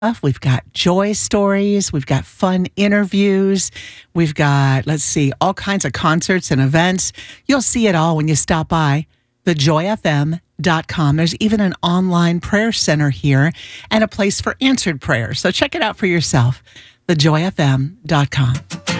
We've got joy stories. We've got fun interviews. We've got, all kinds of concerts and events. You'll see it all when you stop by thejoyfm.com. There's even an online prayer center here and a place for answered prayers. So check it out for yourself, thejoyfm.com.